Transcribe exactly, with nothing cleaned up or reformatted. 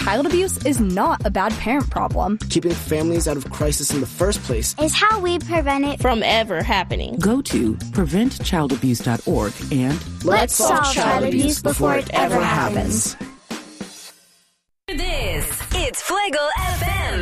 child abuse is not a bad parent problem. Keeping families out of crisis in the first place is how we prevent it from ever happening. Go to prevent child abuse dot org and let's, let's solve child abuse before it ever happens. This, it's Flagel F M.